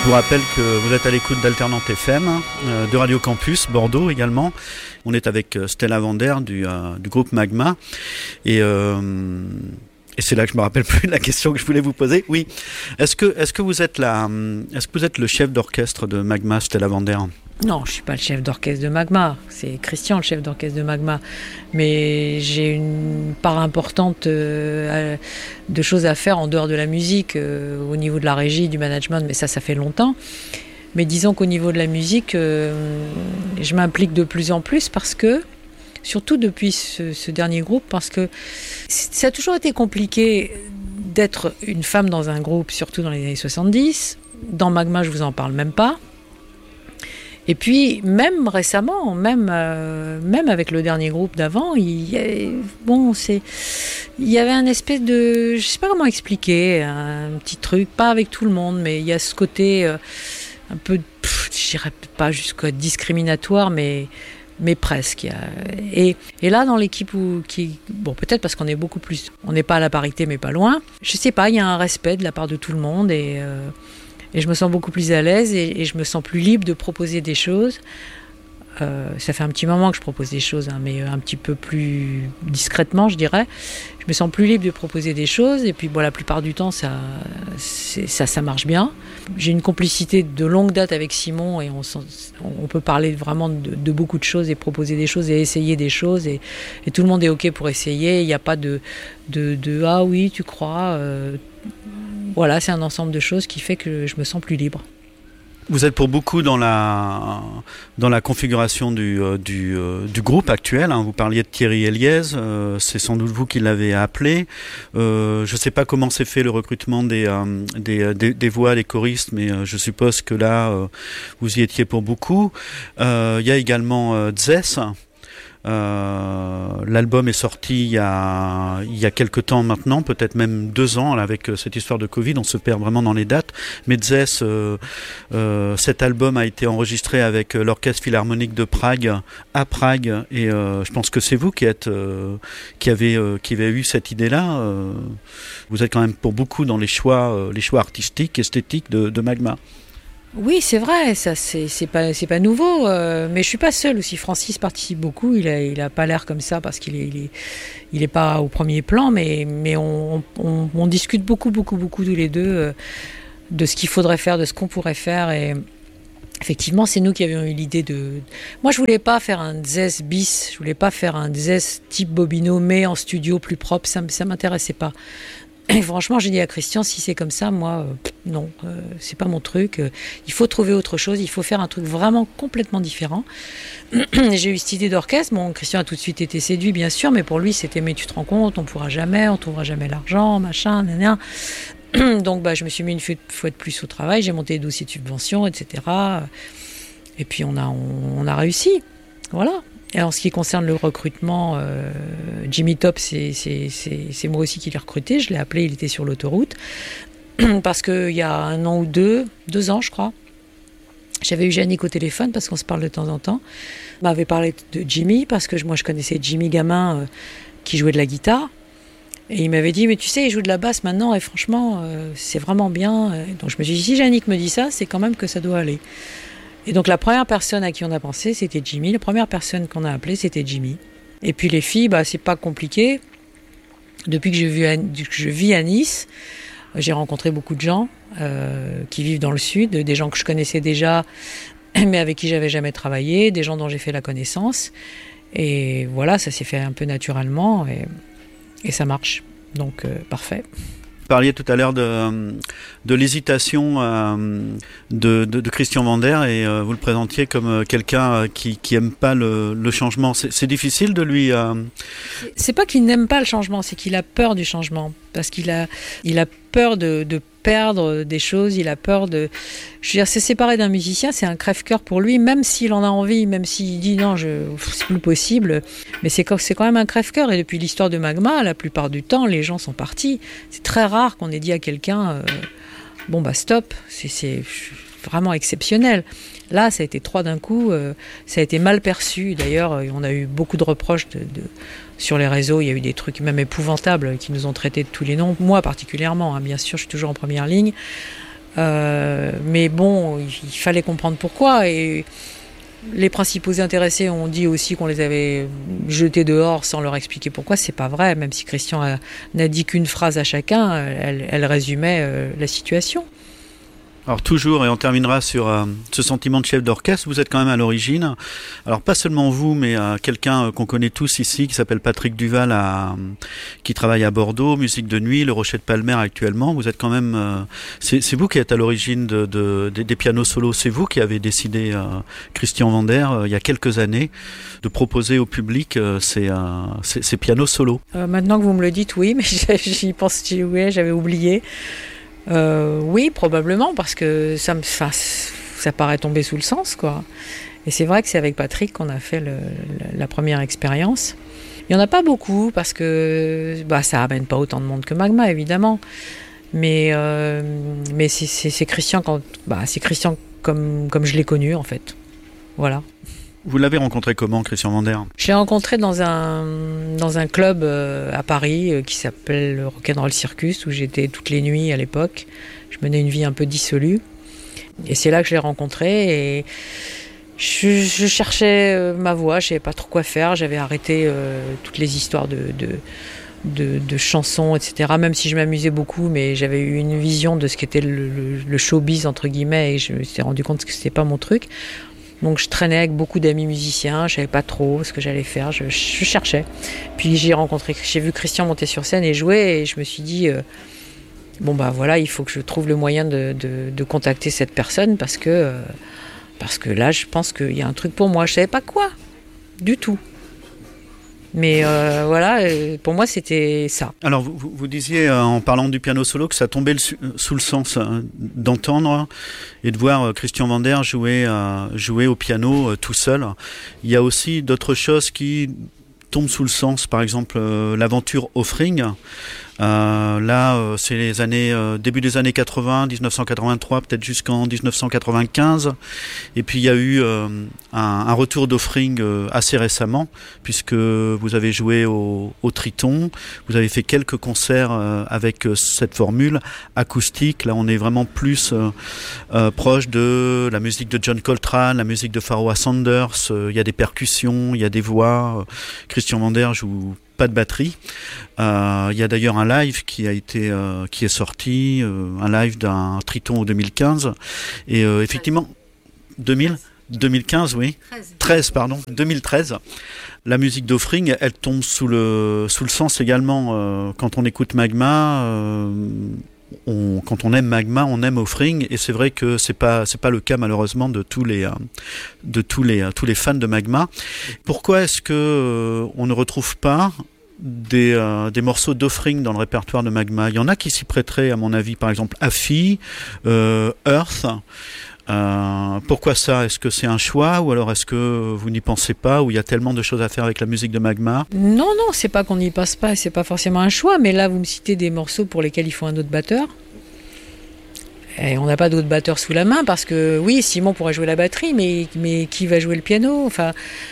Je vous rappelle que vous êtes à l'écoute d'Alternante FM, de Radio Campus Bordeaux également. On est avec Stella Vander du groupe Magma. Et c'est là que je me rappelle plus de la question que je voulais vous poser. Oui. Est-ce que vous êtes le chef d'orchestre de Magma, Stella Vander ? Non, je suis pas le chef d'orchestre de Magma. C'est Christian, le chef d'orchestre de Magma. Mais j'ai une part importante de choses à faire en dehors de la musique, au niveau de la régie, du management, mais ça fait longtemps. Mais disons qu'au niveau de la musique, je m'implique de plus en plus parce que, surtout depuis ce dernier groupe, parce que ça a toujours été compliqué d'être une femme dans un groupe, surtout dans les années 70. Dans Magma, je vous en parle même pas. Et puis, même récemment, même avec le dernier groupe d'avant, il y avait un espèce de... Je sais pas comment expliquer, un petit truc, pas avec tout le monde, mais il y a ce côté un peu, je dirais pas jusqu'à discriminatoire, mais presque. Et là, dans l'équipe peut-être parce qu'on est beaucoup plus... On n'est pas à la parité, mais pas loin. Je sais pas, il y a un respect de la part de tout le monde et je me sens beaucoup plus à l'aise et je me sens plus libre de proposer des choses. Ça fait un petit moment que je propose des choses, mais un petit peu plus discrètement, je dirais. Je me sens plus libre de proposer des choses et puis la plupart du temps, ça marche bien. J'ai une complicité de longue date avec Simon et on peut parler vraiment de beaucoup de choses et proposer des choses et essayer des choses et tout le monde est OK pour essayer. Il n'y a pas de ah oui, tu crois Voilà, c'est un ensemble de choses qui fait que je me sens plus libre. Vous êtes pour beaucoup dans la configuration du groupe actuel. Hein. Vous parliez de Thierry Eliez, c'est sans doute vous qui l'avez appelé. Je ne sais pas comment s'est fait le recrutement des voix, des choristes, mais je suppose que là, vous y étiez pour beaucoup. Il y a également Dzess. L'album est sorti il y a quelques temps maintenant, peut-être même 2 ans, là, avec cette histoire de Covid, on se perd vraiment dans les dates. Mais Dzess, cet album a été enregistré avec l'Orchestre Philharmonique de Prague, à Prague, et je pense que c'est vous qui avez eu cette idée-là. Vous êtes quand même pour beaucoup dans les choix artistiques, esthétiques de Magma. Oui, c'est vrai, ça c'est pas nouveau, mais je suis pas seule aussi. Francis participe beaucoup, il a pas l'air comme ça parce qu'il est pas au premier plan, mais on discute beaucoup tous les deux de ce qu'il faudrait faire, de ce qu'on pourrait faire et effectivement, c'est nous qui avions eu l'idée de... Moi, je voulais pas faire un Dzess bis, je voulais pas faire un Dzess type Bobino, mais en studio plus propre, ça m'intéressait pas. Et franchement, j'ai dit à Christian, si c'est comme ça, moi, non, c'est pas mon truc. Il faut trouver autre chose, il faut faire un truc vraiment complètement différent. J'ai eu cette idée d'orchestre. Bon, Christian a tout de suite été séduit, bien sûr, mais pour lui, c'était, mais tu te rends compte, on trouvera jamais l'argent, machin, nanana. Donc, je me suis mis une fois de plus au travail, j'ai monté les dossiers de subvention, etc. Et puis, on a réussi. Voilà. Et en ce qui concerne le recrutement, Jimmy Top, c'est moi aussi qui l'ai recruté. Je l'ai appelé, il était sur l'autoroute. Parce qu'il y a 1 an ou 2 ans, je crois, j'avais eu Yannick au téléphone, parce qu'on se parle de temps en temps. Il m'avait parlé de Jimmy, parce que moi je connaissais Jimmy gamin qui jouait de la guitare. Et il m'avait dit, mais tu sais, il joue de la basse maintenant, et franchement, c'est vraiment bien. Donc je me suis dit, si Yannick me dit ça, c'est quand même que ça doit aller. Et donc la première personne à qui on a pensé, c'était Jimmy. La première personne qu'on a appelée, c'était Jimmy. Et puis les filles, c'est pas compliqué. Depuis que je vis à Nice, j'ai rencontré beaucoup de gens qui vivent dans le sud, des gens que je connaissais déjà, mais avec qui j'avais jamais travaillé, des gens dont j'ai fait la connaissance. Et voilà, ça s'est fait un peu naturellement et ça marche. Donc parfait. Vous parliez tout à l'heure de l'hésitation de Christian Vander et vous le présentiez comme quelqu'un qui aime pas le changement. C'est difficile de lui... C'est pas qu'il n'aime pas le changement, c'est qu'il a peur du changement. Parce qu'il a peur de perdre des choses, il a peur de... Je veux dire, se séparer d'un musicien, c'est un crève-cœur pour lui, même s'il en a envie, même s'il dit non, c'est plus possible, mais c'est quand même un crève-cœur. Et depuis l'histoire de Magma, la plupart du temps, les gens sont partis. C'est très rare qu'on ait dit à quelqu'un stop, c'est vraiment exceptionnel. Là, ça a été 3 d'un coup, ça a été mal perçu. D'ailleurs, on a eu beaucoup de reproches sur les réseaux. Il y a eu des trucs même épouvantables qui nous ont traités de tous les noms. Moi, particulièrement, bien sûr, je suis toujours en première ligne. Mais bon, il fallait comprendre pourquoi. Et les principaux intéressés ont dit aussi qu'on les avait jetés dehors sans leur expliquer pourquoi. C'est pas vrai, même si Christian n'a dit qu'une phrase à chacun, elle résumait la situation. Alors toujours, et on terminera sur ce sentiment de chef d'orchestre, vous êtes quand même à l'origine, alors pas seulement vous, mais quelqu'un qu'on connaît tous ici, qui s'appelle Patrick Duval, qui travaille à Bordeaux, musique de nuit, le Rocher de Palmer actuellement, vous êtes quand même, c'est vous qui êtes à l'origine des pianos solos, c'est vous qui avez décidé, Christian Vander, il y a quelques années, de proposer au public ces pianos solos. Maintenant que vous me le dites, oui, mais j'y pense, oui, j'avais oublié. Oui, probablement, parce que ça paraît tomber sous le sens, quoi. Et c'est vrai que c'est avec Patrick qu'on a fait la première expérience. Il n'y en a pas beaucoup, parce que ça amène pas autant de monde que Magma, évidemment. Mais c'est Christian, c'est Christian comme je l'ai connu, en fait. Voilà. Vous l'avez rencontré comment, Christian Vander ? Je l'ai rencontré dans un club à Paris qui s'appelle le Rock'n'Roll Circus, où j'étais toutes les nuits à l'époque. Je menais une vie un peu dissolue. Et c'est là que je l'ai rencontré. Et je cherchais ma voix, je ne savais pas trop quoi faire. J'avais arrêté toutes les histoires de chansons, etc. Même si je m'amusais beaucoup, mais j'avais eu une vision de ce qu'était le showbiz, entre guillemets, et je me suis rendu compte que ce n'était pas mon truc. Donc je traînais avec beaucoup d'amis musiciens, je savais pas trop ce que j'allais faire, je cherchais. Puis j'ai vu Christian monter sur scène et jouer, et je me suis dit voilà, il faut que je trouve le moyen de contacter cette personne, parce que là je pense qu'il y a un truc pour moi. Je savais pas quoi du tout. Mais voilà, pour moi c'était ça. Alors vous disiez en parlant du piano solo que ça tombait sous le sens d'entendre et de voir Christian Vander jouer au piano tout seul. Il y a aussi d'autres choses qui tombent sous le sens, par exemple l'aventure Offering. C'est les années début des années 80, 1983, peut-être jusqu'en 1995. Et puis il y a eu un retour d'Offering assez récemment, puisque vous avez joué au Triton, vous avez fait quelques concerts avec cette formule acoustique. Là, on est vraiment plus proche de la musique de John Coltrane, la musique de Pharoah Sanders. Il y a des percussions, il y a des voix. Christian Vander joue pas de batterie. Il y a d'ailleurs un live qui est sorti, un live d'un Triton en 2015. Et effectivement, 2015, oui. 2013. La musique d'Offering, elle tombe sous le sens également. Quand on écoute Magma, quand on aime Magma, on aime Offering, et c'est vrai que c'est pas le cas malheureusement de tous les fans de Magma. Pourquoi est-ce que on ne retrouve pas des morceaux d'Offering dans le répertoire de Magma? Il y en a qui s'y prêteraient, à mon avis, par exemple Affy, Earth. Pourquoi ça? Est-ce que c'est un choix, ou alors est-ce que vous n'y pensez pas, ou il y a tellement de choses à faire avec la musique de Magma? Non, c'est pas qu'on n'y passe pas, c'est pas forcément un choix, mais là vous me citez des morceaux pour lesquels il faut un autre batteur. Et on n'a pas d'autre batteur sous la main, parce que oui, Simon pourrait jouer la batterie, mais qui va jouer le piano? Enfin,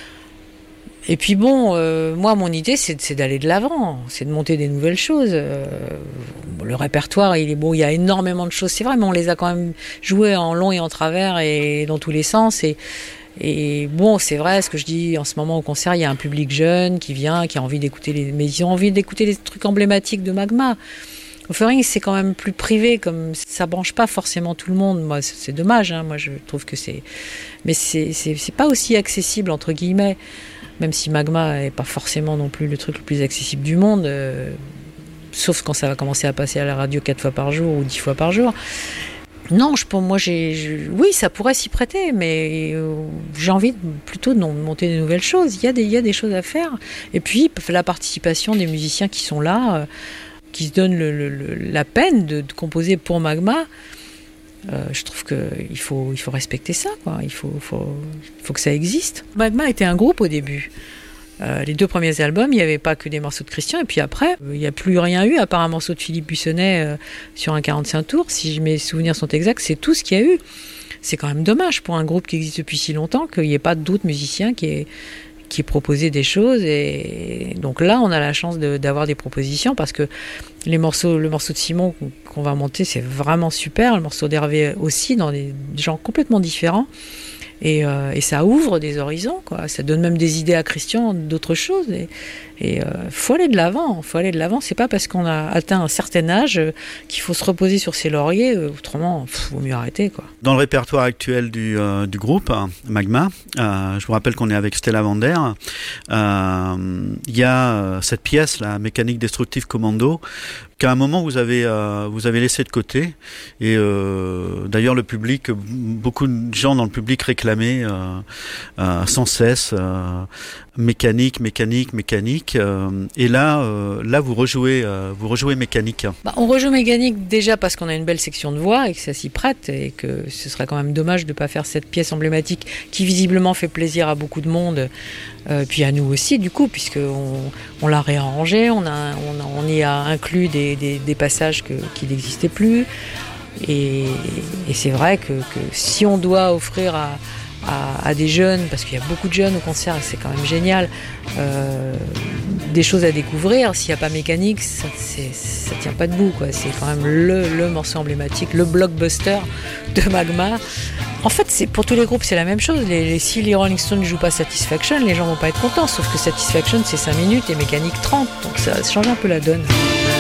et puis moi mon idée c'est d'aller de l'avant, c'est de monter des nouvelles choses. Le répertoire il y a énormément de choses, c'est vrai, mais on les a quand même jouées en long et en travers et dans tous les sens. Et c'est vrai, ce que je dis en ce moment au concert, il y a un public jeune qui vient, qui a envie d'écouter mais ils ont envie d'écouter les trucs emblématiques de Magma. Offering, c'est quand même plus privé, comme ça branche pas forcément tout le monde. Moi, c'est dommage, hein. Moi je trouve que mais c'est pas aussi accessible entre guillemets. Même si Magma n'est pas forcément non plus le truc le plus accessible du monde, sauf quand ça va commencer à passer à la radio 4 fois par jour ou 10 fois par jour. Non, oui, ça pourrait s'y prêter, mais j'ai envie plutôt de monter de nouvelles choses. Il y a des choses à faire. Et puis, la participation des musiciens qui sont là, qui se donnent la peine de composer pour Magma. Je trouve qu'il faut respecter ça, quoi. Il faut que ça existe. Magma était un groupe au début. Les 2 premiers albums, il n'y avait pas que des morceaux de Christian, et puis après, il n'y a plus rien eu, à part un morceau de Philippe Buissonnet sur un 45 tours. Si mes souvenirs sont exacts, c'est tout ce qu'il y a eu. C'est quand même dommage pour un groupe qui existe depuis si longtemps qu'il n'y ait pas d'autres musiciens qui qui proposait des choses. Et donc là, on a la chance d'avoir des propositions parce que le morceau de Simon qu'on va monter, c'est vraiment super. Le morceau d'Hervé aussi, dans des genres complètement différents. Et ça ouvre des horizons, quoi. Ça donne même des idées à Christian d'autres choses. Et faut aller de l'avant. C'est pas parce qu'on a atteint un certain âge qu'il faut se reposer sur ses lauriers. Autrement, vaut mieux arrêter, quoi. Dans le répertoire actuel du groupe Magma, je vous rappelle qu'on est avec Stella Vander. Il y a cette pièce, la Mécanique Destructive Commando, qu'à un moment vous avez laissé de côté. Et d'ailleurs le public, beaucoup de gens dans le public réclamaient sans cesse mécanique. Et là vous rejouez mécanique. On rejoue mécanique déjà parce qu'on a une belle section de voix et que ça s'y prête et que ce serait quand même dommage de ne pas faire cette pièce emblématique qui visiblement fait plaisir à beaucoup de monde, puis à nous aussi du coup, puisqu'on l'a réarrangée, on y a inclus des passages qui n'existaient plus. Et c'est vrai que si on doit offrir à des jeunes, parce qu'il y a beaucoup de jeunes au concert et c'est quand même génial, des choses à découvrir, s'il n'y a pas mécanique, ça tient pas debout, quoi. C'est quand même le morceau emblématique, le blockbuster de Magma. En fait, pour tous les groupes, c'est la même chose. Si les Rolling Stones ne jouent pas Satisfaction, les gens vont pas être contents, sauf que Satisfaction c'est 5 minutes et mécanique 30, donc ça change un peu la donne.